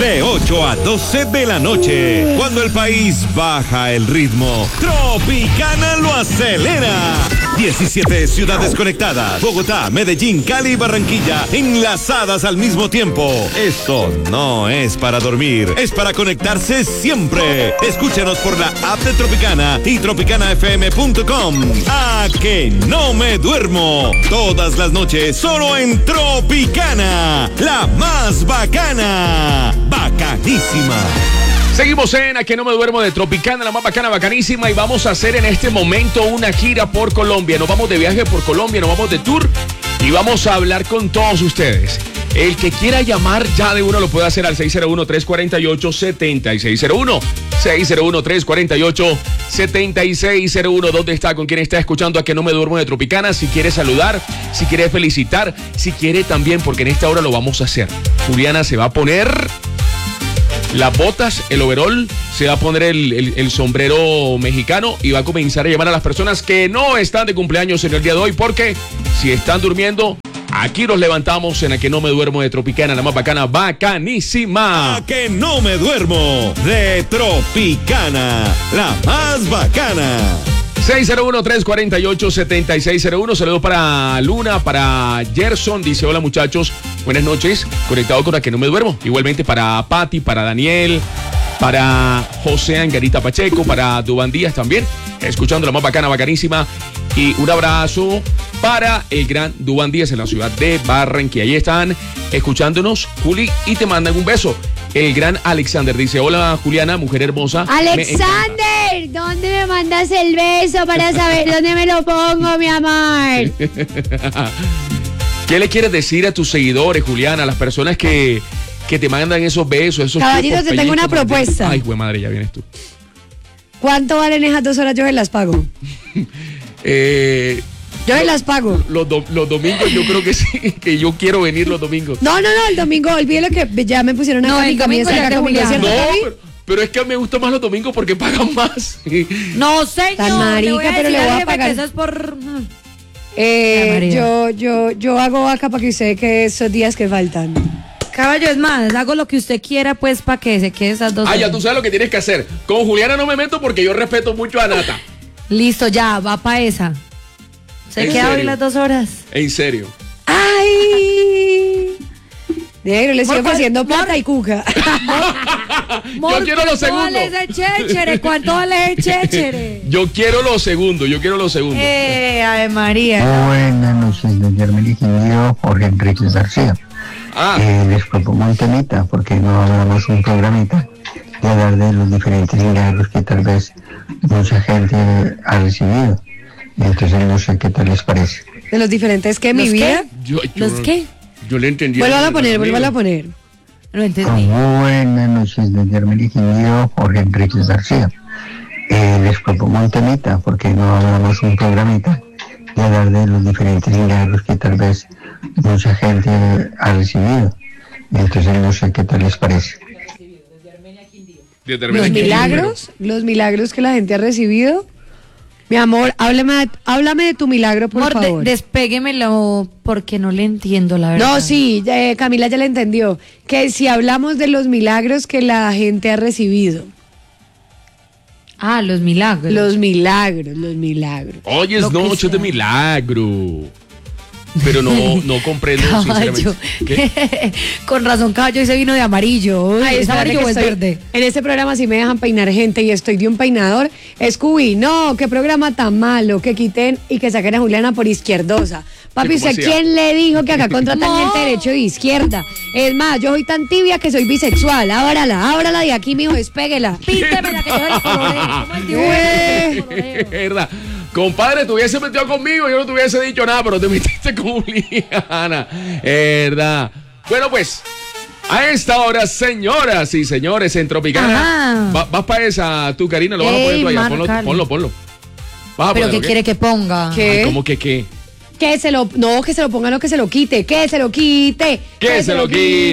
De 8 a 12 de la noche, cuando el país baja el ritmo, Tropicana lo acelera. 17 ciudades conectadas, Bogotá, Medellín, Cali y Barranquilla, enlazadas al mismo tiempo. Esto no es para dormir, es para conectarse siempre. Escúchanos por la app de Tropicana y tropicanafm.com. ¡A que no me duermo! Todas las noches, solo en Tropicana, la más bacana. Bacanísima. Seguimos en A que no me duermo de Tropicana, la más bacana, bacanísima, y vamos a hacer en este momento una gira por Colombia. Nos vamos de viaje por Colombia, nos vamos de tour y vamos a hablar con todos ustedes. El que quiera llamar ya de uno lo puede hacer al 601-348-7601. 601-348-7601. ¿Dónde está? ¿Con quién está escuchando A que no me duermo de Tropicana? Si quiere saludar, si quiere felicitar, si quiere también, porque en esta hora lo vamos a hacer. Juliana se va a poner las botas, el overol, se va a poner el sombrero mexicano y va a comenzar a llamar a las personas que no están de cumpleaños en el día de hoy, porque si están durmiendo, aquí los levantamos en A que no me duermo de Tropicana, la más bacana, bacanísima. A que no me duermo de Tropicana, la más bacana. 601-348-7601. Saludos para Luna, para Gerson. Dice: hola muchachos, buenas noches. Conectado con A que no me duermo. Igualmente para Patti, para Daniel, para José Angarita Pacheco, para Dubán Díaz también. Escuchando la más bacana, bacanísima. Y un abrazo para el gran Dubán Díaz en la ciudad de Barranquilla. Ahí están escuchándonos, Juli, y te mandan un beso. El gran Alexander dice: hola Juliana, mujer hermosa. Alexander, ¿dónde me mandas el beso para saber dónde me lo pongo, mi amor? ¿Qué le quieres decir a tus seguidores, Juliana, a las personas que te mandan esos besos? Esos Caballito, te tengo una propuesta. Ay, güey madre, ya vienes tú. ¿Cuánto valen esas 2 horas? Yo se las pago. Yo se las pago. Los domingos yo creo que sí, que yo quiero venir los domingos. No, el domingo, olvídelo que ya me pusieron una camisa acá conmigo, ¿cierto? Pero es que me gustan más los domingos porque pagan más. No, señor. Tan marica, pero le voy a pagar. Eso es por... Yo hago acá para que usted que esos días que faltan. Caballo, es más, hago lo que usted quiera, pues, para que se quede esas 2 horas. Ya tú sabes lo que tienes que hacer. Con Juliana no me meto porque yo respeto mucho a Nata. Listo, ya, va para esa. ¿Se queda hoy las 2 horas? En serio. ¡Ay! Negro, le estoy ofreciendo plata y cuca. Yo quiero los segundos. ¿Cuánto vale ese chéchere? Yo quiero los segundos. Ave María. Buenas noches, doña Hermenegildo, Jorge Enrique García. Les propongo un temita, porque no hablamos un programita de hablar de los diferentes milagros que tal vez mucha gente ha recibido. Entonces no sé qué tal les parece. ¿De los diferentes que mi vida? ¿Los qué? Yo le entendí. Vuelvan a poner. No entendí. Buenas noches, doña Hermenegildo, Jorge Enrique García. Les propongo un temita, porque no hablamos un programita de hablar de los diferentes milagros que tal vez mucha gente ha recibido. Entonces no sé qué tal les parece. Los milagros que la gente ha recibido. Mi amor, háblame de tu milagro, por favor. Despéguemelo, porque no le entiendo, la verdad. No, sí, Camila ya le entendió. Que si hablamos de los milagros que la gente ha recibido. Los milagros. Los milagros. Hoy es noche de milagro. Pero no comprendo, sinceramente. ¿Qué? Con razón, caballo, ese vino de amarillo. Ay, ¿Es amarillo o es verde? En este programa sí me dejan peinar gente y estoy de un peinador. Scooby, no, qué programa tan malo, que quiten y que saquen a Juliana por izquierdosa. Papi, ¿usted quién le dijo que acá contratan gente derecho y izquierda? Es más, yo soy tan tibia que soy bisexual. Ábrala de aquí, mijo, despéguela. Píntemela, que yo la coloreo. ¿Verdad? Compadre, te hubiese metido conmigo, yo no te hubiese dicho nada, pero te metiste con Juliana. ¿Verdad? Bueno, pues, a esta hora, señoras y señores, en Tropicana. Vas para esa, tú, Karina, lo vas a poner tú allá. Ponlo. ¿Pero qué quiere que ponga? ¿Qué? ¿Cómo que qué? Que se lo ponga, no que se lo quite. Que se lo quite. Pero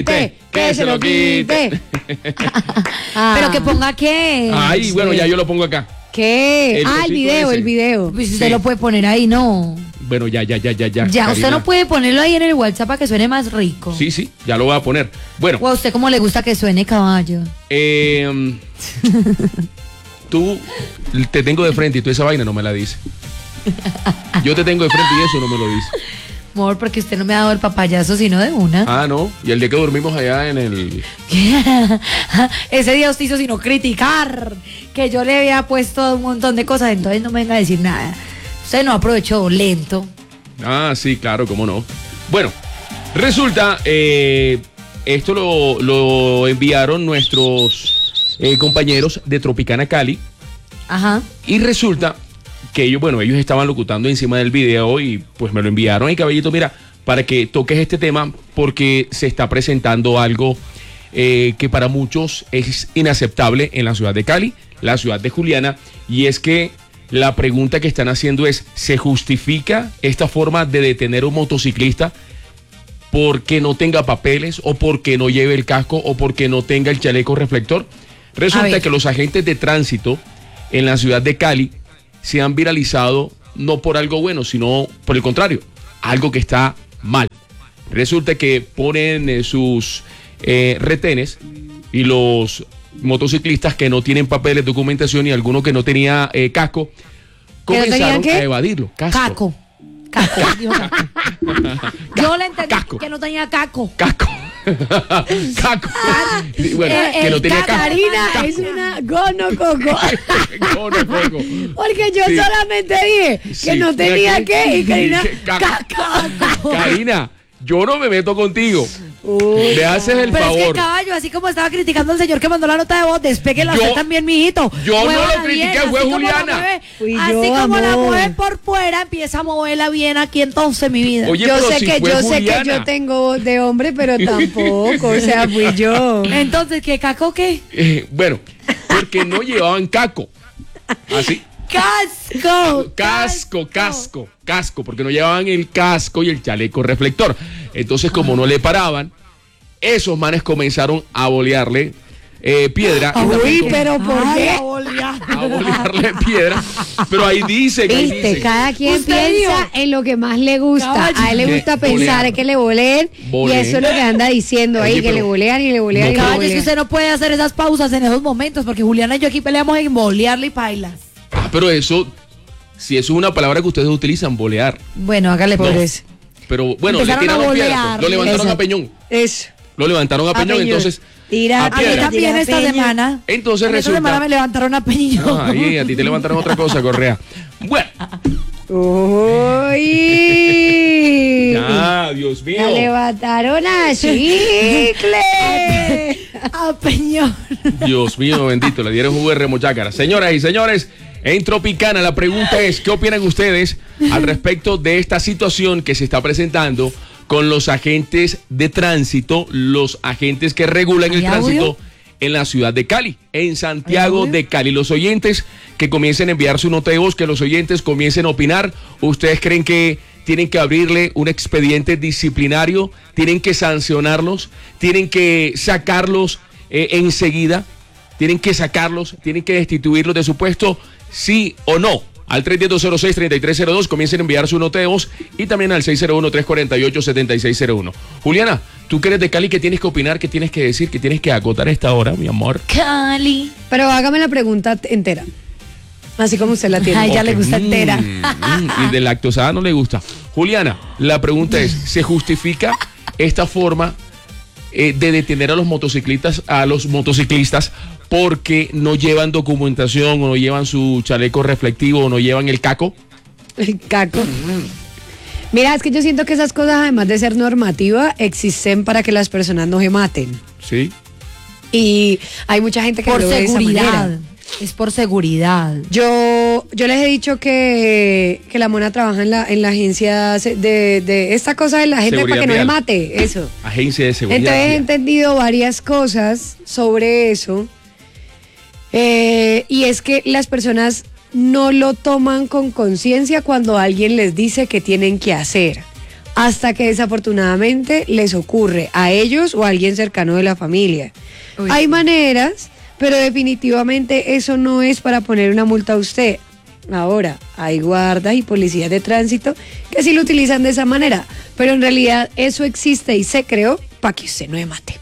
que ponga qué. Ay, sí. Bueno, ya yo lo pongo acá. ¿Qué? El video. Pues usted lo puede poner ahí, ¿no? Bueno, ya. Ya, Karina. usted no puede ponerlo ahí en el WhatsApp para que suene más rico. Sí, ya lo voy a poner. Bueno. O a usted cómo le gusta que suene, caballo. Tú te tengo de frente y tú esa vaina no me la dices. Yo te tengo de frente y eso no me lo dices. Amor, porque usted no me ha dado el papayazo sino de una. Ah, no. Y el día que dormimos allá en el... Ese día usted hizo sino criticar que yo le había puesto un montón de cosas, entonces no me venga a decir nada. Usted no aprovechó, lento. Ah, sí, claro, cómo no. Bueno, resulta, esto lo enviaron nuestros compañeros de Tropicana Cali. Ajá. Y resulta que ellos estaban locutando encima del video y pues me lo enviaron. Y Caballito, mira, para que toques este tema porque se está presentando algo que para muchos es inaceptable en la ciudad de Cali, la ciudad de Juliana, y es que la pregunta que están haciendo es, ¿se justifica esta forma de detener a un motociclista porque no tenga papeles o porque no lleve el casco o porque no tenga el chaleco reflector? Resulta que los agentes de tránsito en la ciudad de Cali se han viralizado no por algo bueno, sino por el contrario, algo que está mal. Resulta que ponen sus retenes y los motociclistas que no tienen papeles, documentación y alguno que no tenía casco, comenzaron a evadirlo. Caco. Dijo caco. Yo le entendí que no tenía caco. Caco. Bueno, que no tenía casco. Karina es una gonococo. Porque yo solamente dije que no tenía que y Karina caco. Karina, yo no me meto contigo. Le haces el pero favor. Es que caballo, así como estaba criticando al señor que mandó la nota de voz, despéguela usted también, mijito. Yo no lo critiqué, fue Juliana. Así como la mueve por fuera, empieza a moverla bien aquí entonces, mi vida. Oye, yo pero sé si que fue yo sé Juliana. que yo tengo voz de hombre, pero tampoco, o sea, fui yo. Entonces, ¿qué caco qué? Bueno, porque no llevaban caco. ¿Así? Casco, porque no llevaban el casco y el chaleco reflector. Entonces, como no le paraban, esos manes comenzaron a bolearle piedra. Uy, pero ¿por qué? A bolearle piedra. Pero ahí dice que Viste, cada quien piensa en lo que más le gusta. Caballo. A él le gusta pensar que le voleen y eso es lo que anda diciendo ahí, que le volean y le volean y le Caballo, es que volean. usted no puede hacer esas pausas en esos momentos, porque Juliana y yo aquí peleamos en bolearle y pailas. pero eso, si eso es una palabra que ustedes utilizan, bolear. Bueno, hágale por eso. Pero bueno, Empezaron le tiraron a piedra. bolear. Lo levantaron Eso. a Peñón. Eso. Lo levantaron a Peñón, entonces. Tira a A mí piedra. también esta Peña. semana. Entonces Esta resulta. semana me levantaron a Peñillo. Ay, a ti te levantaron otra cosa, Correa. Bueno. Uy. Ya, Dios mío. La levantaron a chicle. A Peñón. Dios mío, bendito, le dieron jugo de remochácara. Señoras y señores, en Tropicana la pregunta es, ¿qué opinan ustedes al respecto de esta situación que se está presentando con los agentes de tránsito, los agentes que regulan el ¿Hay audio? tránsito en la ciudad de Cali, en Santiago de Cali? Los oyentes que comiencen a enviar su nota de voz, que los oyentes comiencen a opinar. ¿Ustedes creen que tienen que abrirle un expediente disciplinario? ¿Tienen que sancionarlos? ¿Tienen que sacarlos enseguida? ¿Tienen que sacarlos? ¿Tienen que destituirlos de su puesto? ¿Sí o no? Al 310-206-3302 comiencen a enviar su nota de voz y también al 601-348-7601. Juliana, tú que eres de Cali, ¿qué tienes que opinar? ¿Qué tienes que decir? ¿Qué tienes que acotar a esta hora, mi amor? Cali. Pero hágame la pregunta entera. Así como usted la tiene. Ay, ya le gusta entera. Y de lactosada no le gusta. Juliana, la pregunta es, ¿se justifica esta forma de detener a los motociclistas porque no llevan documentación o no llevan su chaleco reflectivo o no llevan el caco? El caco. Mira, es que yo siento que esas cosas, además de ser normativa, existen para que las personas no se maten. Sí. Y hay mucha gente que Por lo ve de esa seguridad. manera. Es por seguridad. Yo les he dicho que la mona trabaja en la agencia de esta cosa de la gente Seguridad para que no se vial. mate, eso. Agencia de seguridad. Entonces he vial. entendido varias cosas sobre eso. Y es que las personas no lo toman con conciencia cuando alguien les dice que tienen que hacer, hasta que desafortunadamente les ocurre a ellos o a alguien cercano de la familia. Uy, Hay sí. maneras, pero definitivamente eso no es para poner una multa a usted. Ahora, hay guardas y policías de tránsito que sí lo utilizan de esa manera, pero en realidad eso existe y se creó para que usted no me mate.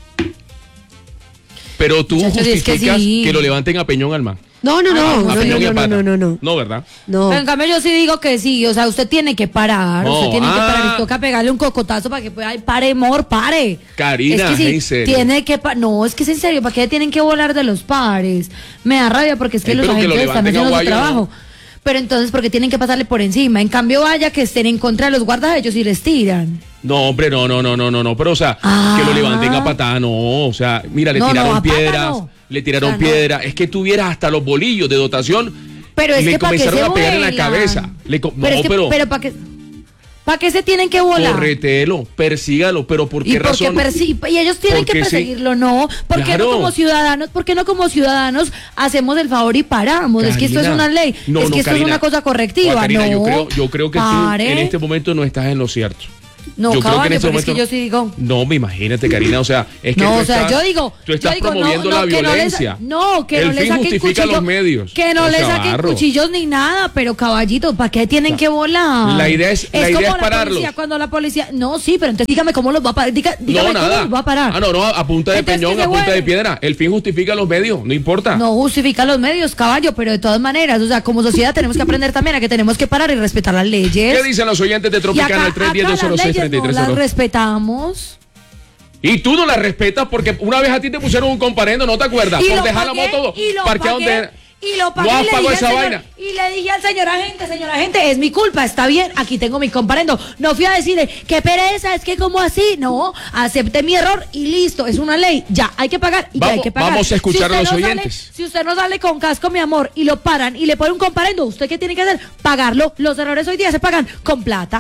Pero tú Muchachos, es que justificas sí. que lo levanten a Peñón Alma. No, A Peñón y a Pata. no. No, ¿verdad? No. Pero en cambio yo sí digo que sí, o sea, usted tiene que parar, No, usted tiene que parar y toca pegarle un cocotazo para que pueda, ay, pare, amor, pare. Karina, es que sí, en serio. tiene que no, es que es en serio, ¿para qué tienen que volar de los pares? Me da rabia porque es que Ey, los pero que lo agentes están levanten haciendo a su guayo, trabajo. Pero entonces, ¿por qué tienen que pasarle por encima? En cambio, vaya que estén en contra de los guardas ellos y les tiran. No, hombre, no. Pero, o sea, Ah. que lo levanten a patada, no. O sea, mira, le No, tiraron a pata piedras. no. Le tiraron O sea, no. piedras. Es que tuvieras hasta los bolillos de dotación. Pero es le que para qué comenzaron se a pegar en la vuelan. cabeza. Pero ¿para qué se tienen que volar? Corretelo, persígalo, pero ¿por qué ¿Y por razón? qué y ellos tienen que Porque sí. perseguirlo? No, ¿por qué Claro. no como ciudadanos? ¿Por qué no como ciudadanos hacemos el favor y paramos? Es que esto es Karina. una ley, No, es no, que esto Karina. es una cosa correctiva. Karina, No, yo creo que pare. tú en este momento no estás en lo cierto. No, yo creo caballo, que en este pero es que momento yo sí digo. No, imagínate, Karina, o sea, es que No, tú o sea, estás, yo digo, tú estás yo digo, promoviendo la que violencia. Que el no le fin saquen justifica cuchillos, los medios. que no O le sea, saquen barro. cuchillos ni nada, pero caballito, ¿para qué tienen que volar? La idea es como la pararlos. policía, cuando la policía, no, sí, pero entonces dígame cómo los va a parar, dígame No, cómo nada. los va a parar. Ah, no, a punta de Entonces, peñón, que a se punta de vuelven. piedra. El fin justifica los medios, no importa. No justifica los medios, caballo, pero de todas maneras, o sea, como sociedad tenemos que aprender también a que tenemos que parar y respetar las leyes. ¿Qué dicen los oyentes de Y Tropicana al acá las 310-206-3302? leyes no las respetamos. Y tú no la respetas porque una vez a ti te pusieron un comparendo, ¿no te acuerdas? Y por lo dejar pagué, la moto y lo parqueada pagué, donde... y lo pagué, ¿No has y le pagado dije esa al señor, vaina? y le dije al señor agente, es mi culpa, está bien, aquí tengo mi comparendo. No fui a decirle, qué pereza, es que como así, no, acepté mi error y listo, es una ley, ya, hay que pagar y ya hay que pagar. Vamos a escuchar a los usted no oyentes. si usted no sale con casco, mi amor, y lo paran y le ponen un comparendo, ¿usted qué tiene que hacer? Pagarlo. Los errores hoy día se pagan con plata.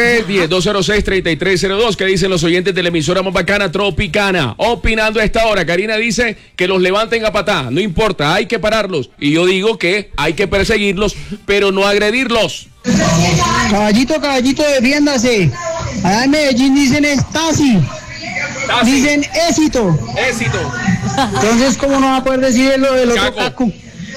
310-206-3302. ¿Qué dicen los oyentes de la emisora más bacana Tropicana? Opinando a esta hora. Karina dice que los levanten a patá. No importa, hay que pararlos. Y yo digo que hay que perseguirlos, pero no agredirlos. Caballito, defiéndase. Allá en Medellín dicen Stasi, dicen éxito. Éxito. Entonces, ¿cómo no va a poder decir lo del otro Caco. caco?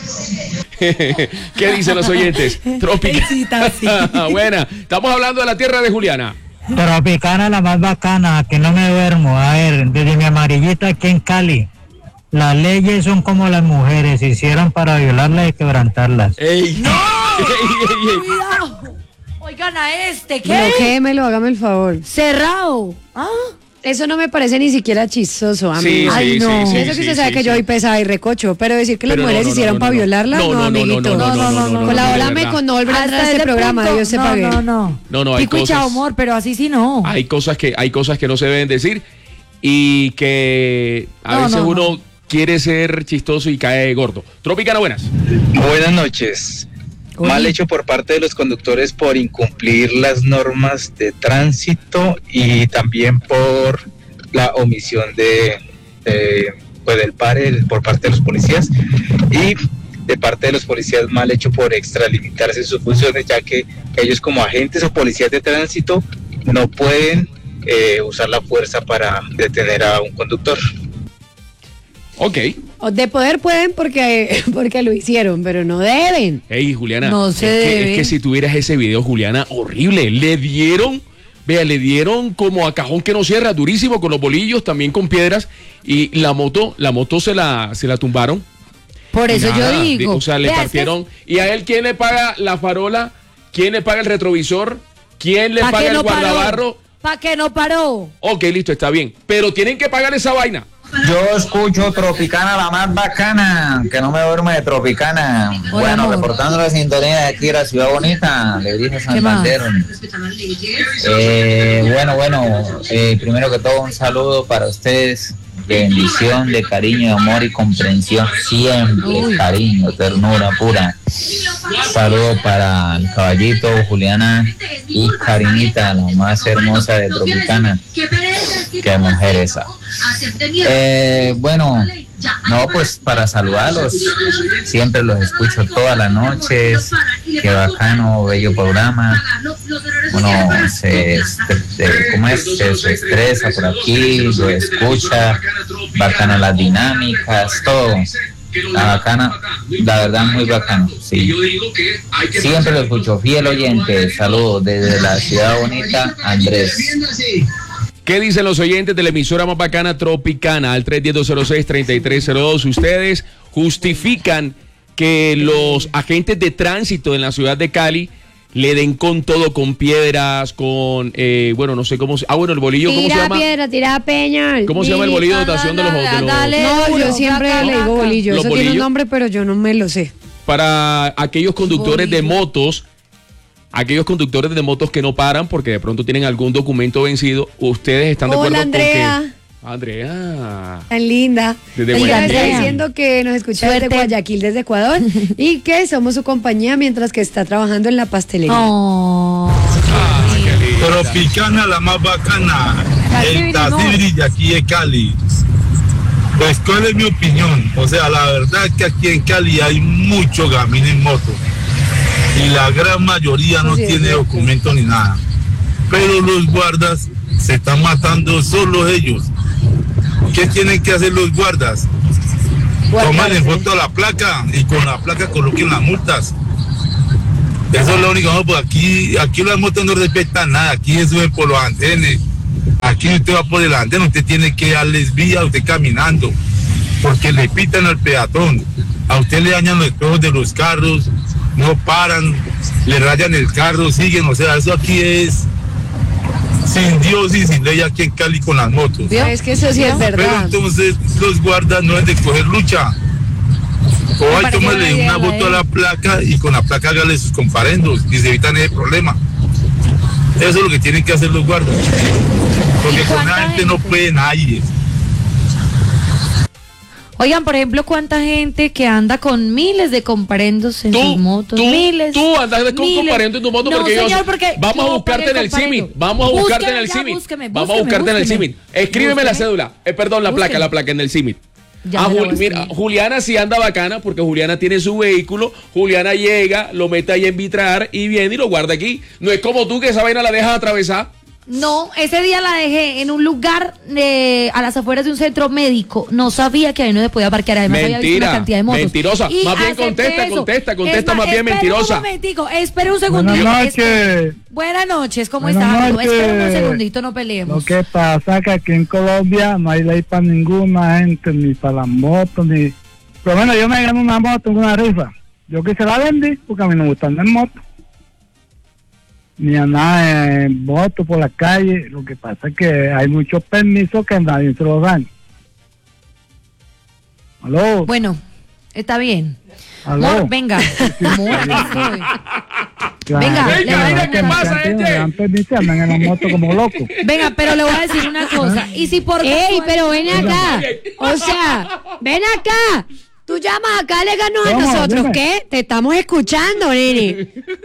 ¿Qué dicen los oyentes? Tropicana. Buena. Estamos hablando de la tierra de Juliana. Tropicana la más bacana, que no me duermo. A ver, desde mi amarillita aquí en Cali, las leyes son como las mujeres, se hicieron para violarlas y quebrantarlas. ¡Ey! ¡No! Cuidado. Oigan a ¿qué? Bloquéemelo, hágame el favor. Cerrado. Ah. Eso no me parece ni siquiera chistoso, a mí. Sí, Ay, sí, no. sí, sí, Eso que sí, usted sabe sí, que sí. yo soy pesada y recocho, pero decir que las Pero mujeres no, hicieron para violarla, no, amiguito. no, Colabórame verdad. con no volver a entrar a Hasta este ese programa, punto, Dios se pague. No, hay Pico y cosas- chao, amor, pero así sí no. Hay cosas que no se deben decir y que a No, veces no, uno no. quiere ser chistoso y cae gordo. Tropicana, buenas. Buenas noches. Uy. Mal hecho por parte de los conductores por incumplir las normas de tránsito y también por la omisión del pare por parte de los policías y de parte de los policías mal hecho por extralimitarse sus funciones, ya que ellos como agentes o policías de tránsito no pueden usar la fuerza para detener a un conductor. Ok. O de poder pueden porque lo hicieron, pero no deben. Ey, Juliana. No se es debe. que si tuvieras ese video, Juliana, horrible. Le dieron como a cajón que no cierra, durísimo, con los bolillos, también con piedras. Y la moto se la tumbaron. Por eso Nada, yo digo. O sea, le vea, partieron. ¿Y a él quién le paga la farola? ¿Quién le paga el retrovisor? ¿Quién le ¿Pa' paga qué el no paró? guardabarro? ¿Para qué no paró? Ok, listo, está bien. Pero tienen que pagar esa vaina. Yo escucho Tropicana la más bacana, que no me duerme de Tropicana. Hola, Bueno, amor. reportando la sintonía de aquí, la ciudad bonita, le dije ¿Qué más? Santander. Primero que todo un saludo para ustedes, de bendición, de cariño, de amor y comprensión, siempre, Uy. cariño, ternura pura. Saludo para el caballito, Juliana y Karinita, la más hermosa de Tropicana. Qué mujer esa. No, pues para saludarlos, siempre los escucho todas las noches, qué bacano, bello programa, uno se estresa por aquí, lo escucha, bacano las dinámicas, todo, La bacana, la verdad muy bacano, sí. Siempre lo escucho, fiel oyente. Saludos desde la ciudad bonita, Andrés. ¿Qué dicen los oyentes de la emisora más bacana Tropicana al 310-206-3302? Ustedes justifican que los agentes de tránsito en la ciudad de Cali le den con todo, con piedras, con, bueno, no sé cómo se... el bolillo, ¿cómo se llama? Piedra, tira peña. ¿Cómo se llama el bolillo de dotación de los... No, yo siempre le digo bolillo. Eso tiene un nombre, pero yo no me lo sé. Para aquellos conductores de motos, que no paran porque de pronto tienen algún documento vencido, ¿ustedes están de acuerdo con que... Andrea. Tan linda. Ella está diciendo que nos escucha desde Guayaquil, desde Ecuador, y que somos su compañía mientras que está trabajando en la pastelería. Tropicana, la más bacana. El Tasibri de aquí de Cali. Pues, ¿cuál es mi opinión? O sea, la verdad es que aquí en Cali hay mucho gamín en moto. Y la gran mayoría no tiene documento ni nada. Pero los guardas se están matando solo ellos. ¿Qué tienen que hacer los guardas? Toman en foto la placa y con la placa coloquen las multas. Eso es lo único, no, pues aquí las motos no respetan nada, aquí se suben por los andenes. Aquí usted va por el andén, usted tiene que darles vía, usted caminando, porque le pitan al peatón. A usted le dañan los espejos de los carros, no paran, le rayan el carro, siguen, o sea, eso aquí es sin Dios y sin ley aquí en Cali con las motos. Es que eso sí es verdad. Pero entonces los guardas no es de coger lucha. O hay tomarle una foto a la placa y con la placa hágale sus comparendos y se evitan ese problema. Eso es lo que tienen que hacer los guardas. Porque con la gente no puede nadie. Oigan, por ejemplo, ¿cuánta gente que anda con miles de comparendos en sus motos? Miles. Tú andas con comparendo en tu moto, porque señor, porque vamos a buscarte en el CIMIT. Vamos a buscarte en el CIMIT. Vamos a buscarte en el CIMIT. Escríbeme la cédula. Perdón, la placa en el CIMIT. Mira, Juliana sí anda bacana porque Juliana tiene su vehículo. Juliana llega, lo mete ahí en vitrar y viene y lo guarda aquí. No es como tú que esa vaina la dejas atravesar. No, ese día la dejé en un lugar a las afueras de un centro médico. No sabía que ahí no se podía parquear. Además había visto una cantidad de motos. Mentirosa. Y más bien contesta más bien mentirosa. Un momentico, espera un segundito. Buenas noches, ¿cómo está? Espera un segundito, no peleemos. Lo que pasa es que aquí en Colombia no hay ley para ninguna gente, ni para las motos, ni... Pero bueno, yo me gané una moto en una rifa. Yo que se la vendí porque a mí no me gustan las motos. Ni a nada en moto por la calle. Lo que pasa es que hay muchos permisos que nadie se los dan. ¿Aló? Bueno, está bien. ¿Aló? Amor, venga. Venga, ¿qué pasa, andan en la moto como locos. Venga, pero le voy a decir una cosa. Y si por pero ven acá. O sea, ven acá. Tú llamas acá, le ganó a nosotros. Dime. ¿Qué? Te estamos escuchando, nene.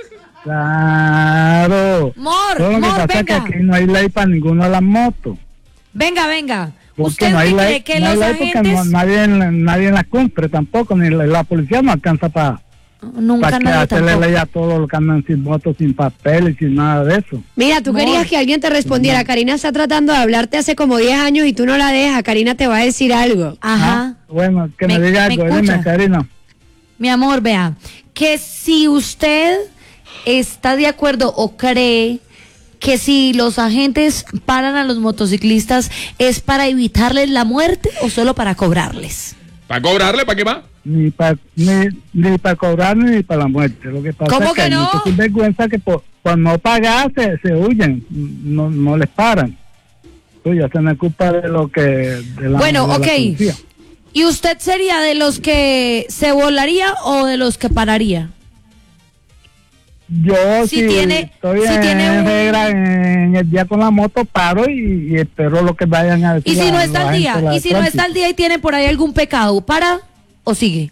Claro. Mor, Todo lo que pasa es que venga. aquí no hay ley para ninguna de las motos. Venga. Porque ¿Usted no hay cree ley, que no hay los ley porque agentes... nadie la cumple tampoco, ni la policía no alcanza para Nunca nadie hacerle tampoco. ley a todos los que andan sin motos, sin papel y sin nada de eso. Mira, tú querías que alguien te respondiera. Karina está tratando de hablarte hace como 10 años y tú no la dejas. Karina te va a decir algo. Ajá. Bueno, que me diga algo, escucha? dime, Karina. Mi amor, vea, que si usted está de acuerdo o cree que si los agentes paran a los motociclistas es para evitarles la muerte o solo para cobrarles. ¿Para cobrarle? ¿Para qué más? Ni para cobrar ni para la muerte. Lo que pasa ¿Cómo es que que hay no? muchos sinvergüenza que por no pagar se huyen, no les paran. Pues ya se me culpa de lo que... de la policía. ¿Y usted sería de los que se volaría o de los que pararía? Yo Si si tiene- estoy si tiene un- regla en el día con la moto, paro y espero lo que vayan a decir. ¿Y si no está la al gente día? de la ¿Y si no tránsito. está al día y tiene por ahí algún pecado? ¿Para o sigue?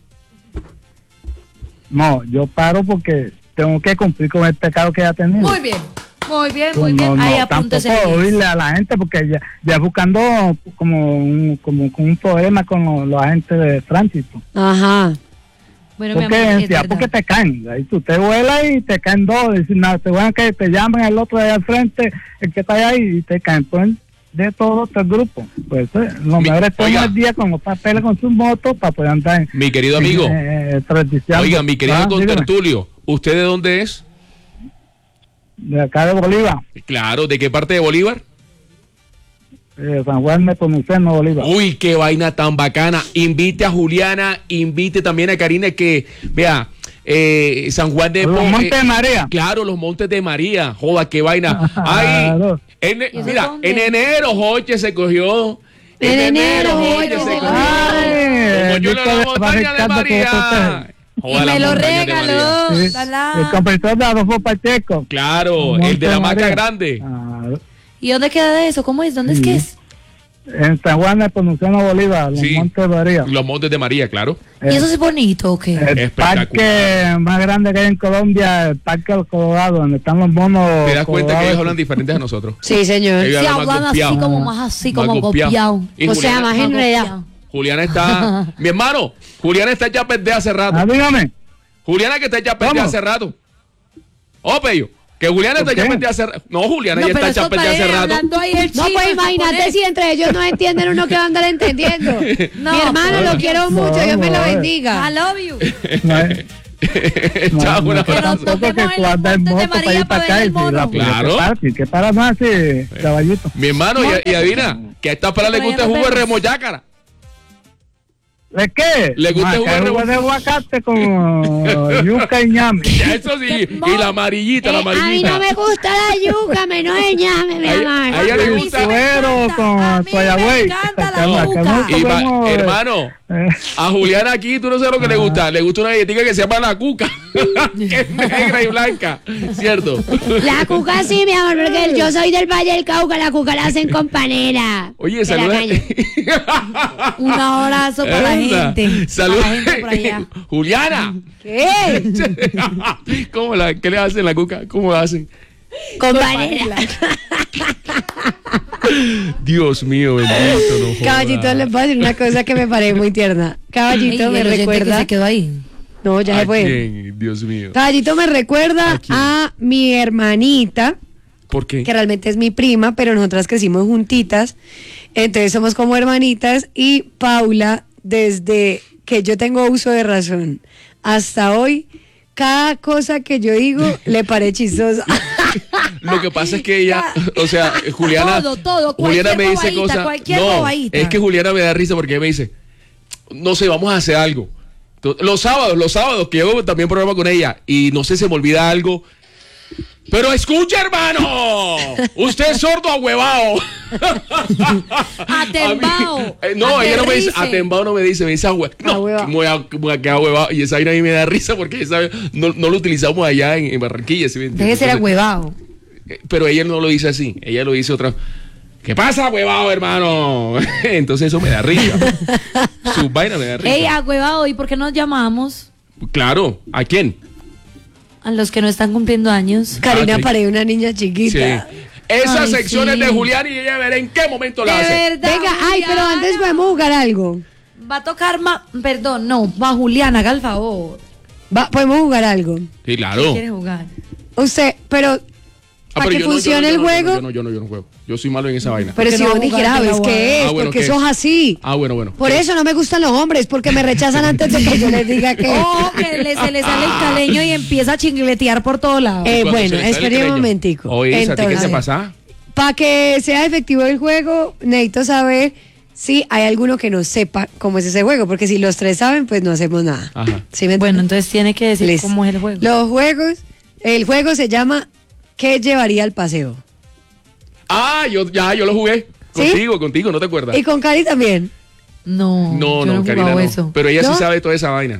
No, yo paro porque tengo que cumplir con el pecado que ya tenía. Muy bien. No, Ahí no, apúntese. tampoco oírle a la gente porque ya buscando como un problema con los agentes de tránsito. Ajá. Bueno, mi Porque, amor, es ya, verdad. porque te caen, ahí tú te vuelas y te caen dos, y si nada, te van que te llaman el otro de al frente, el que está ahí y te caen, pues de todo el grupo. Pues lo mejor es tomar el día con papeles con sus motos para poder andar en... Mi querido amigo. Oiga, mi querido contertulio, ¿usted de dónde es? De acá de Bolívar. Claro, ¿de qué parte de Bolívar? San Juan Nepomuceno, Bolívar. Uy, qué vaina tan bacana. Invite a Juliana, invite también a Karina que, vea, San Juan de... Los Montes de María. Claro, los Montes de María. Joda, qué vaina. Ay, mira, en enero Joche se cogió. En enero Joche se cogió. Como yo en la montaña de María. Y me lo regaló. Sí, el compresor de Adolfo Pacheco. Claro, el de la marca grande. ¿Y dónde queda eso? ¿Cómo es? ¿Dónde es que es? En San Juan de Nepomuceno, Bolívar, los Montes de María. Los Montes de María, claro. ¿Y eso es bonito o qué? El parque más grande que hay en Colombia, el Parque del Colorado, donde están los monos. ¿Te das cuenta que ellos hablan diferentes a nosotros? Sí, señor. Sí, hablan así como copiado. O sea, más enredado. Juliana está... Mi hermano, Juliana está ya perdida hace rato. Dígame. Juliana que está ya perdida hace rato. Oh, Pello. Que Juliana está ya perdida hace rato. No, Juliana ya está ya perdida hace rato. No, pues imagínate si entre ellos no entienden, uno que va a andar entendiendo. Mi hermano lo quiero mucho, Dios me lo bendiga. I love you. Chao, un abrazo. Claro. ¿Qué para más, caballito? Mi hermano, y adivina, que a esta para le gusta el jugo de remojácara. ¿De qué? Le gusta el jugo de aguacate con yuca y ñame. Eso sí, y la amarillita, la amarillita. A mí no me gusta la yuca, menos el ñame, mi hermano. A ella le gusta suero con soyagüey. Hermano, a Juliana aquí, tú no sabes lo que le gusta. Le gusta una galletita que se llama la cuca, que es negra y blanca, ¿cierto? La cuca sí, mi amor, porque yo soy del Valle del Cauca, la cuca la hacen con panela. Oye, saluda. Un abrazo para la gente. Saluda. Por allá. Juliana. ¿Qué? ¿Qué le hacen la cuca? ¿Cómo la hacen? Con panela. Dios mío, bendito, no joda. Caballito, les voy a decir una cosa que me parece muy tierna. Caballito me recuerda. Que se quedó ahí. No, ya se fue. ¿Quién? Dios mío. Caballito me recuerda a mi hermanita. ¿Por qué? Que realmente es mi prima, pero nosotras crecimos juntitas. Entonces somos como hermanitas. Y Paula, desde que yo tengo uso de razón hasta hoy, cada cosa que yo digo le parece chistosa. Lo que pasa es que ella, o sea, Juliana, todo, Juliana me dice cosas. No, bobadita. es que Juliana me da risa porque me dice, no sé, vamos a hacer algo. Los sábados que yo también programa con ella y no sé, se me olvida algo. Pero escucha, hermano, usted es sordo ahuevado. Atembao. No, ella no me dice, atembao no me dice, me dice ahuevado. No, me voy a quedar ahuevado. Y esa vaina a mí me da risa porque esa, no lo utilizamos allá en Barranquilla. ¿Sí? Debe ser ahuevado. Pero ella no lo dice así, ella lo dice otra. ¿Qué pasa, huevado, hermano? Entonces eso me da risa. Su vaina me da risa. Ey, huevado, ¿y por qué nos llamamos? Claro, ¿a quién? A los que no están cumpliendo años. Karina parece una niña chiquita. Sí. Esas secciones de Julián y ella verá en qué momento la hace. Verdad, venga, ay, pero antes podemos jugar algo. Va a tocar perdón, no, va Julián, haga el favor. Podemos jugar algo. Sí, claro. ¿Qué quiere jugar? Usted, pero para que funcione el juego. Yo no juego. Yo soy malo en esa vaina. Pero si vos dijeras, ¿ves qué es? Bueno, porque ¿qué? sos así. Bueno. Por eso no me gustan los hombres, porque me rechazan antes de que yo les diga que. Oh, que se le sale el caleño y empieza a chingletear por todos lados. Bueno, espere un momentico. Oye, ¿a ti qué te pasa? Para que sea efectivo el juego, necesito saber si hay alguno que no sepa cómo es ese juego, porque si los tres saben, pues no hacemos nada. Ajá. ¿Sí me bueno, entonces tiene que decir cómo es el juego. El juego se llama ¿qué llevaría al paseo? Ah, yo lo jugué. ¿Sí? Contigo, ¿no te acuerdas? ¿Y con Cari también? No, Karina no. Eso. Pero ella ¿No? sí sabe toda esa vaina.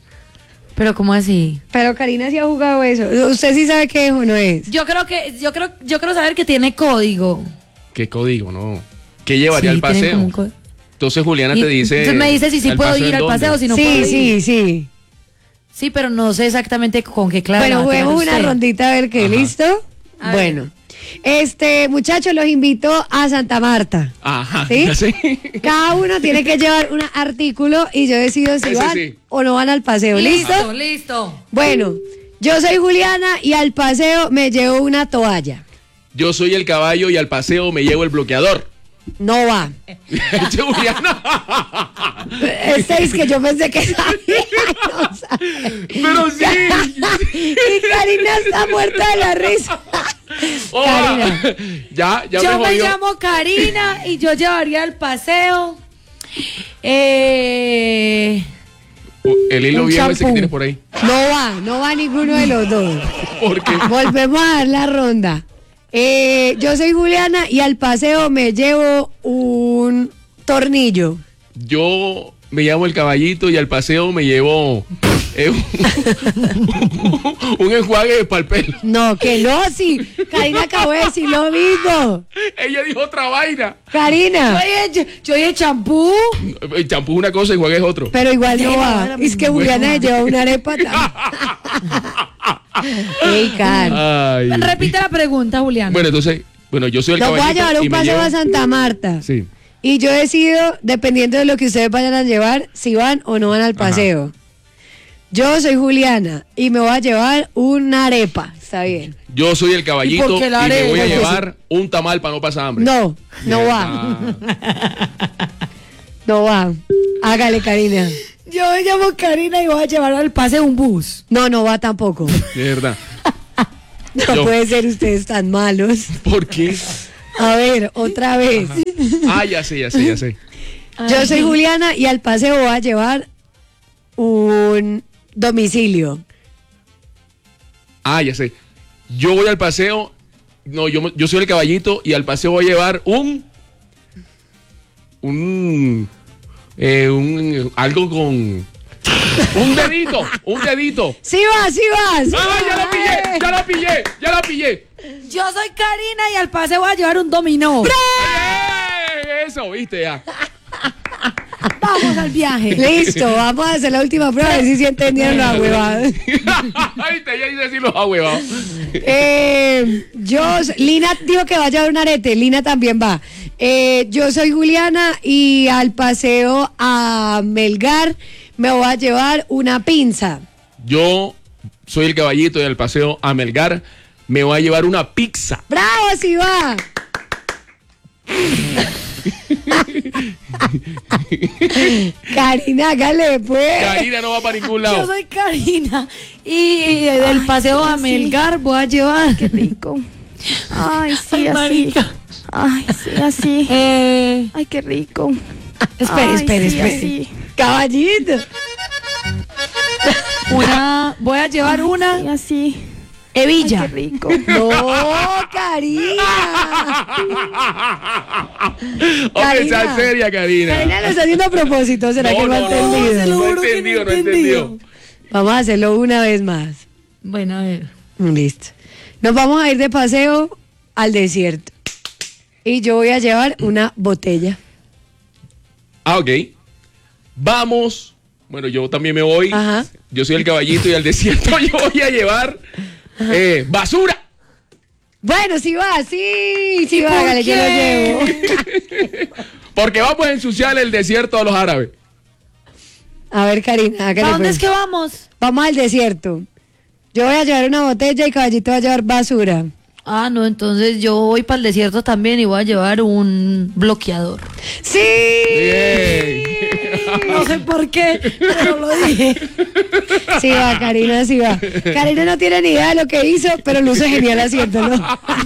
Pero ¿cómo así? Pero Karina sí ha jugado eso. ¿Usted sí sabe qué es o no es? Yo creo saber que tiene código. ¿Qué código? No. ¿Qué llevaría al paseo? Entonces Juliana te dice. Entonces me dice si sí puedo ir al paseo, si no puedo ir. Sí. Sí, pero no sé exactamente con qué clave. Bueno, juguemos una rondita a ver qué, ¿listo? Bueno. Muchachos, los invito a Santa Marta. Ajá. ¿Sí? Cada uno tiene que llevar un artículo y yo decido si van o no van al paseo. Listo. Bueno, yo soy Juliana y al paseo me llevo una toalla. Yo soy el caballo y al paseo me llevo el bloqueador. No va. Juliana. Este es que yo pensé que sabía. No sabe. Pero sí. Y Karina está muerta de la risa. Oh, Karina. Ya Yo me jodió. llamo Karina y yo llevaría al paseo El hilo un viejo ese que champú. tienes por ahí. No va ninguno de los dos. ¿Por qué? Volvemos a dar la ronda. Yo soy Juliana y al paseo me llevo un tornillo. Yo me llamo El Caballito y al paseo me llevo un enjuague para el pelo. No, que no, sí. Karina acabó de decir lo mismo. Ella dijo otra vaina. Karina. Yo oye champú. El champú es una cosa, enjuague es otro. Pero igual no va. Es que Juliana lleva una arepa Ey, Karen. Ay. Repite la pregunta, Juliana. Bueno, entonces, yo soy el Nos voy a caballito llevar un y me paseo llevo- a Santa Marta. Sí. Y yo decido, dependiendo de lo que ustedes vayan a llevar, si van o no van al paseo. Yo soy Juliana y me voy a llevar una arepa. Está bien. Yo soy el caballito ¿Y por qué la y me voy a arepa? llevar un tamal para no pasar hambre. No va. No va. Hágale, Karina. Yo me llamo Karina y voy a llevar al paseo un bus. No va tampoco. De verdad. No Yo- puede ser ustedes tan malos. ¿Por qué? A ver, otra vez. Ah, ya sé. Yo soy Juliana y al paseo voy a llevar un domicilio. Ah, ya sé. Yo voy al paseo. No, yo soy el caballito y al paseo voy a llevar algo con un dedito. Sí vas. ¡Ah, ya la pillé! Yo soy Karina y al paseo voy a llevar un dominó. Eso, viste ya. Vamos al viaje. Listo, vamos a hacer la última prueba a ver si se entendieron la huevada. Viste, ya hice así los ahuevados. Lina dijo que va a llevar un arete, Lina también va. Yo soy Juliana y al paseo a Melgar me voy a llevar una pinza. Yo soy el caballito y al paseo a Melgar me voy a llevar una pizza. ¡Bravo, sí va! Karina, hágale pues. Karina no va para ningún Yo lado. soy Karina y del paseo a Melgar voy a llevar. Qué rico. Ay, sí, Ay, así. marica. Ay, sí, así. Ay, qué rico. Espere. Así. Caballito. Voy a llevar una Y así. hebilla. Ay, qué rico. No, Karina. Hombre, sea seria, Karina. Karina lo está haciendo a propósito, ¿será que no ha entendido? se lo No juro que entendido, no he entendido. Vamos a hacerlo una vez más. Bueno, a ver. Listo. Nos vamos a ir de paseo al desierto. Y yo voy a llevar una botella. Ah, ok. Vamos. Bueno, yo también me voy. Ajá. Yo soy el caballito y al desierto yo voy a llevar basura. Bueno, sí va, sí ¿Y va, por hágale, yo lo qué? llevo. Porque vamos a ensuciar el desierto a los árabes. A ver, Karina, hágale ¿A dónde pues. es que vamos? Vamos al desierto. Yo voy a llevar una botella y Caballito va a llevar basura. Ah, no, entonces yo voy para el desierto también y voy a llevar un bloqueador. ¡Sí! Bien. No sé por qué, pero lo dije. Sí va, Karina, sí va. Karina no tiene ni idea de lo que hizo, pero lo hizo genial haciéndolo.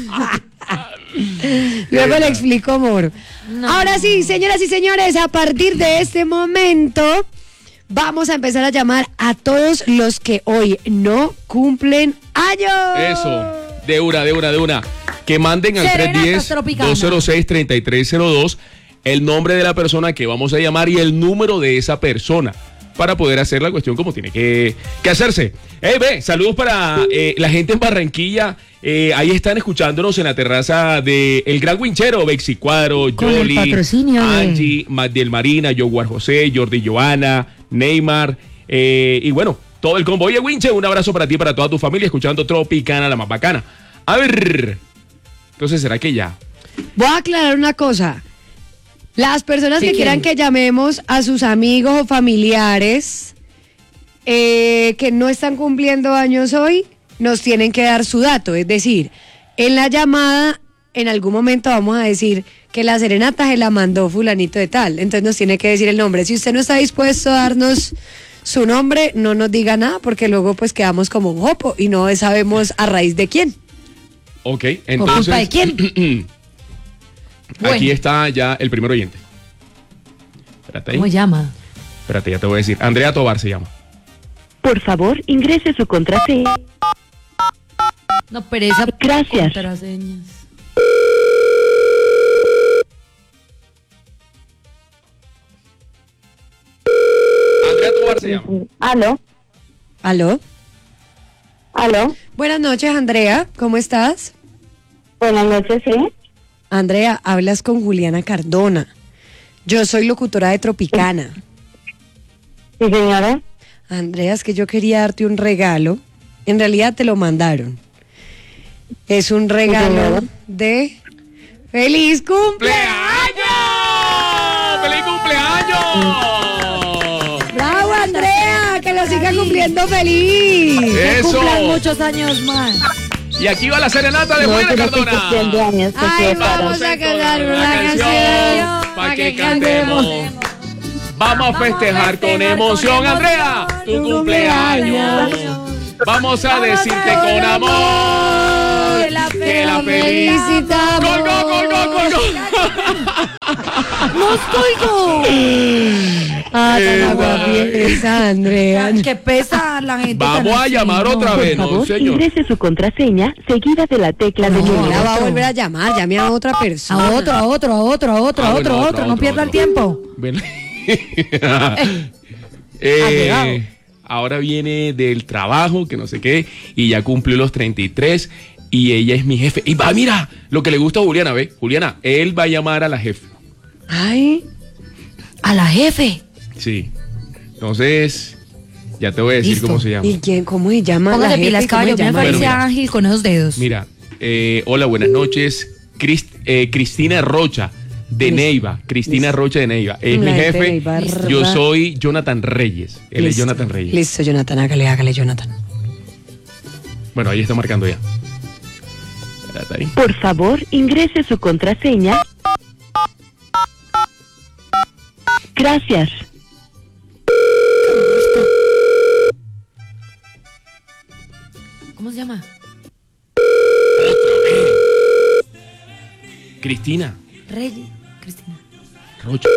Luego le explico, amor. Ahora sí, señoras y señores, a partir de este momento vamos a empezar a llamar a todos los que hoy no cumplen años. Eso. De una. Que manden al Serenatas Tropicana. 310-206-3302 el nombre de la persona que vamos a llamar y el número de esa persona para poder hacer la cuestión como tiene que hacerse. Saludos para la gente en Barranquilla. Ahí están escuchándonos en la terraza de El Gran Winchero, Bexi Cuadro, Con el Yoli, patrocinio de- Angie, Magdiel Marina, Yoguar José, Jordi Joana, Neymar, y bueno, todo el combo. Oye, Winche, un abrazo para ti y para toda tu familia, escuchando Tropicana, la más bacana. A ver, entonces, ¿será que ya? Voy a aclarar una cosa. Las personas ¿Qué que quieran quieren? que llamemos a sus amigos o familiares que no están cumpliendo años hoy, nos tienen que dar su dato. Es decir, en la llamada en algún momento vamos a decir que la serenata se la mandó fulanito de tal, entonces nos tiene que decir el nombre. Si usted no está dispuesto a darnos su nombre, no nos diga nada, porque luego pues quedamos como un jopo y no sabemos a raíz de quién. Ok, entonces... ¿Culpa de quién? Aquí está ya el primer oyente. Espérate ahí. ¿Cómo llama? Espérate, ya te voy a decir. Andrea Tobar se llama. Por favor, ingrese su contraseña. No, pero esa Gracias. contraseñas. Andrea Tobar se llama. ¿Aló? ¿Aló? ¿Aló? Buenas noches, Andrea, ¿cómo estás? Buenas noches, sí. Andrea, hablas con Juliana Cardona. Yo soy locutora de Tropicana. Sí, señora. Andrea, es que yo quería darte un regalo. En realidad te lo mandaron. Es un regalo de ¡Feliz cumpleaños! ¡Feliz cumpleaños! ¡Bravo, Andrea! ¡Que lo siga cumpliendo feliz! Que ¡Eso! cumplan muchos años más. Y aquí va la serenata de Juliana Cardona. Ay, vamos a cantar una canción para que cantemos. Vamos a festejar con emoción, Andrea, tu cumpleaños. Vamos a decirte con amor que la felicitamos. ¡Gol, gol, gol, gol, gol, gol! ¡Nos colgó! Ah, tan aguafiesta, Andrea. Que pesa la gente. Vamos a llamar otra vez, no, señor. Ingrese su contraseña seguida de la tecla de número. Ahora va a volver a llamar, llame a otra persona. A otro. No pierda el tiempo. Bueno. Ahora viene del trabajo, que no sé qué, y ya cumplió los 33 y ella es mi jefe. Y va, mira, lo que le gusta a Juliana, ¿ve? Juliana, él va a llamar a la jefe. Ay. A la jefe. Sí. Entonces, ya te voy a decir Listo. cómo se llama. ¿Y quién, cómo se llama? Póngase la jefe? pilas, ¿Cómo caballo. se Me llama? parece Bueno, mira. ágil con esos dedos. Mira, hola, buenas noches. Cristina Rocha de Neiva. Cristina Rocha de Neiva. Es mi La jefe. de Neiva, Yo ¿verdad? soy Jonathan Reyes. Él es Listo. Jonathan Reyes. Listo, Jonathan, hágale, Jonathan. Bueno, ahí está marcando ya. Espérate ahí. Por favor, ingrese su contraseña. Gracias. ¿Cómo se llama? Cristina Reyes. Cristina. Rocha.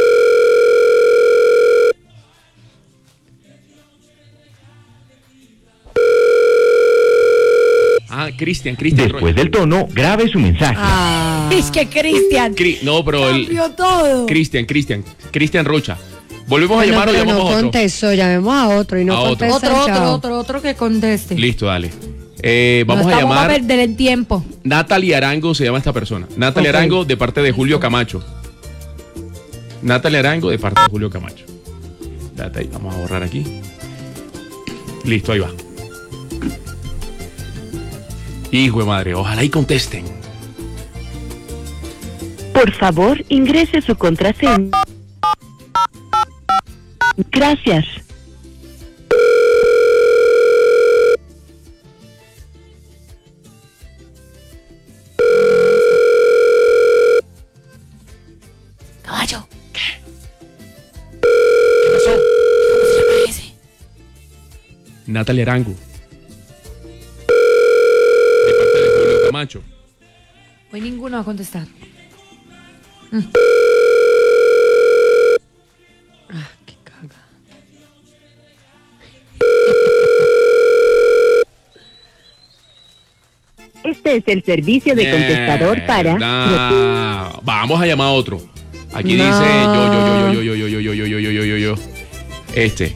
Cristian Después del tono, grabe su mensaje. Es que Cristian. No, pero el Cambió todo. Cristian Rocha. ¿Volvemos a llamar o pero llamamos no a otro? contestó, llamemos a otro y no A otro. contesta. Otro que conteste. Listo, dale. Vamos No a estamos llamar. a perder el tiempo. Natalie Arango se llama esta persona. Natalie Ok. Arango de parte de Julio Camacho. Natalie Arango de parte de Julio Camacho. Date ahí, vamos a borrar aquí. Listo, ahí va. Hijo de madre, ojalá y contesten. Por favor, ingrese su contraseña. Gracias. Caballo. ¿Qué pasó? ¿Cómo se llama ese? Natalie Arango. De parte de Julio Camacho. Hoy ninguno va a contestar. Qué caga. Este es el servicio de contestador para... Mierda. Vamos a llamar a otro. Aquí No. dice yo. Este.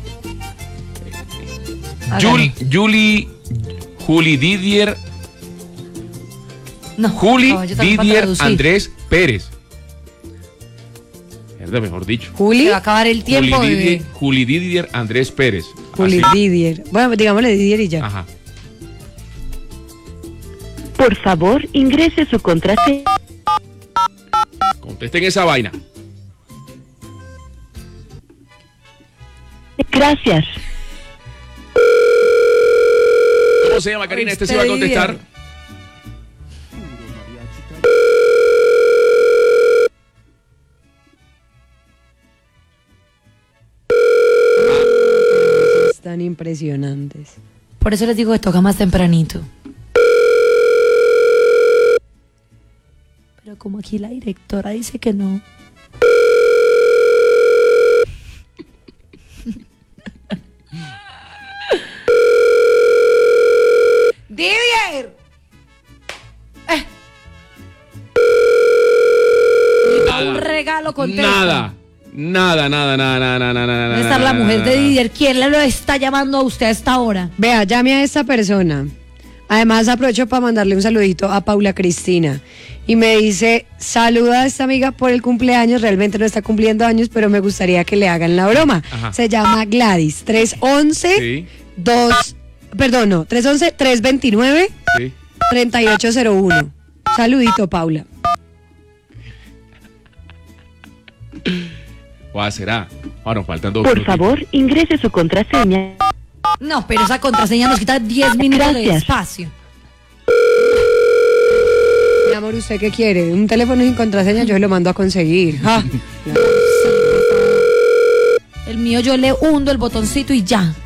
Juli Didier. No. Juli caballo, también para Didier traducir. Andrés Pérez. Mierda, mejor dicho. Juli, Se va a acabar el tiempo. Juli Didier Andrés Pérez. Juli Así. Didier. Bueno, digámosle Didier y ya. Ajá. Por favor, ingrese su contraseña. Contesten esa vaina. Gracias. ¿Cómo se llama, Karina? Este sí va a contestar. Tan impresionantes. Por eso les digo que toca más tempranito. Pero como aquí la directora dice que no. ¡Didier! Un regalo contesta. Nada. Debe estar la mujer de Didier. ¿Quién le lo está llamando a usted a esta hora? Vea, llame a esta persona. Además, aprovecho para mandarle un saludito a Paula Cristina. Y me dice, saluda a esta amiga por el cumpleaños. Realmente no está cumpliendo años, pero me gustaría que le hagan la broma. Ajá. Se llama Gladys. 329 Sí. 3801. Saludito, Paula. ¿Cuál será? Bueno, faltan 2 Por minutos. favor, ingrese su contraseña. No, pero esa contraseña nos quita 10 minutos de Gracias. espacio. Mi amor, ¿usted qué quiere? Un teléfono sin contraseña, yo se lo mando a conseguir. Ah. El mío yo le hundo el botoncito y ya.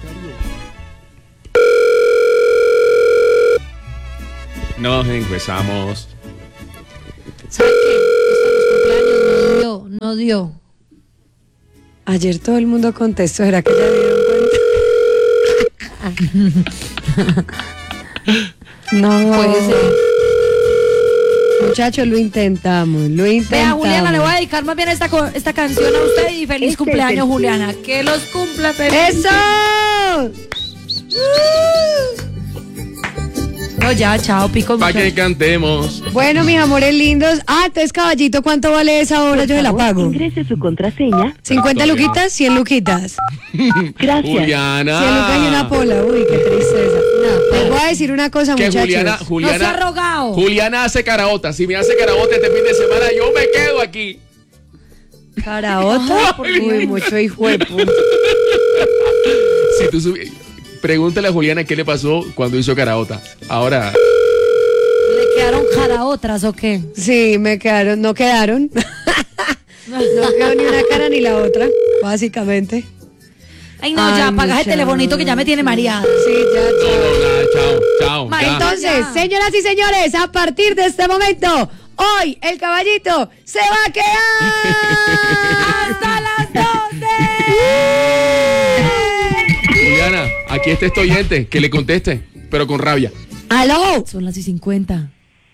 Nos empezamos. ¿Sabe qué? Esto de los cumpleaños no dio. Ayer todo el mundo contestó, ¿será que ya dieron cuenta? No. Puede ser. Muchachos, lo intentamos. Vea, Juliana, le voy a dedicar más bien esta canción a usted y feliz cumpleaños, Juliana. Que los cumpla feliz. ¡Eso! No, ya, chao, pico. Para que cantemos. Bueno, mis amores lindos. Entonces, caballito, ¿cuánto vale esa hora? Yo se la pago. Ingrese su contraseña. 50 luquitas, 100 luquitas. Gracias. Juliana. 100 lucas y una pola. Uy, qué tristeza. Les voy a decir una cosa, Que muchachos. No se ha rogado. Juliana hace caraota. Si me hace caraota este fin de semana, yo me quedo aquí. ¿Caraota? Uy, mucho hijo de puta. Si tú pregúntale a Juliana qué le pasó cuando hizo caraota. Ahora. ¿Le quedaron caraotras o qué? Sí, me quedaron, no quedaron. No quedó ni una cara ni la otra, básicamente. Ay, no, ya, apagas el telefonito que ya me tiene mareada. Sí, ya, Chao. Entonces, señoras y señores, a partir de este momento, hoy el caballito se va a quedar hasta las 12. Juliana, aquí está este oyente, que le conteste, pero con rabia. ¡Aló! Son las 50.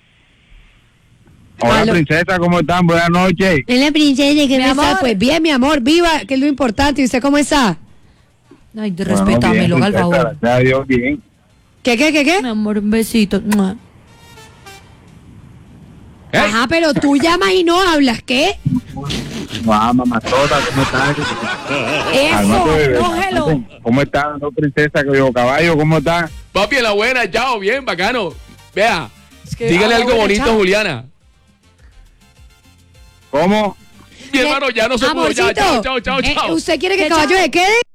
Hola, Aló. princesa, ¿cómo están? Buenas noches. Hola, princesa, ¿qué Mi me está? amor. Pues bien, mi amor, viva, que es lo importante. ¿Y usted cómo está? Ay, respétamelo, al favor. Gracias a Dios, bien. ¿Qué? Mi amor, un besito. Mua. Ajá, pero tú llamas y no hablas, ¿qué? Mamazota, ¿cómo estás? Eso, bebé. cógelo. ¿Cómo estás, no, princesa? Caballo, ¿cómo estás? Papi, en la buena, chao, bien, bacano. Vea, que dígale algo bueno, bonito, chao. Juliana. ¿Cómo? Mi hermano, ya no se pudo. Ya, Amorcito, chao. ¿usted quiere que Que caballo chao. se quede?